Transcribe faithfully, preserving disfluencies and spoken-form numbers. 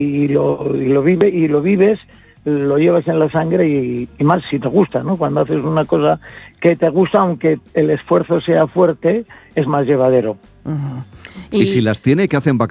y lo, y lo vive y lo vives, lo llevas en la sangre y, y más si te gusta, ¿no? Cuando haces una cosa que te gusta, aunque el esfuerzo sea fuerte, es más llevadero. Uh-huh. Y, y si las tiene, ¿qué hacen vacaciones?